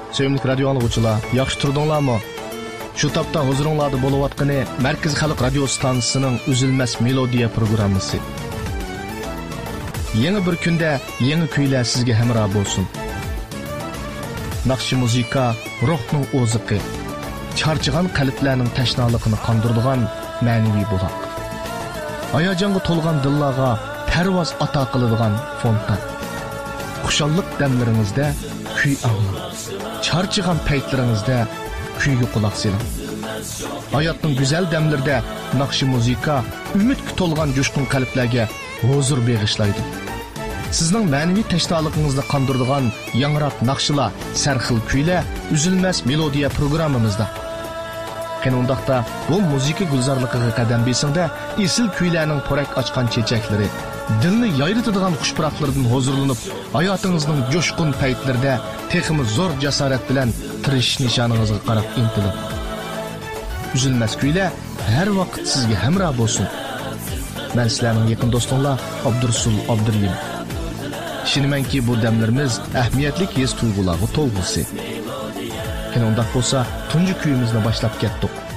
Sevimli radio anlıqçılar, yaxşı turdunlarmı? Şu tapda huzuringlarda bo'layotgani Markaz Xalq radio stansiyasining Uzilmas melodiya programmasi. Yangi bir kunda yangi kuylar sizga hamroh bo'lsin. Naqshi muzika ruhning o'ziqi, charchigan qalblarning tashnaligini qondiradigan ma'naviy buloq. Hayajonga to'lgan dillarga parvoz ato qiladigan fontan. Xushallik damlaringizda kuy anglang. Charchigan paytlaringizda kuyga quloq soling. Hayotning go'zal damlarida naqshi muzika umidga to'lgan jo'shqin qalblarga huzur bag'ishlaydi. Sizning ma'naviy tashnoligingizni qondiradigan yangroq naqshlar, sarxil kuylar Uzilmas melodiya programmamizda. Qanundaqda bu muzika gulzorligiga qadam besingda esil kuylarning porak ochgan chechaklari, dilni yayritadigan xushpuroqlardan huzurlanib, hayotingizning jo'shqin paytlarida texmi zo'r jasorat bilan tirish nishoningizga qarab intiling. Uzilmas kuylar har vaqt sizga hamroh bo'lsin. Men sizlarning yaqin do'stinglar Abdursul Abduriyim. Ishonimanki bu damlarimiz ahamiyatli his tuyg'ularga to'lg'isi. Qanday bo'lsa, tunji kuyimizni boshlab ketdik.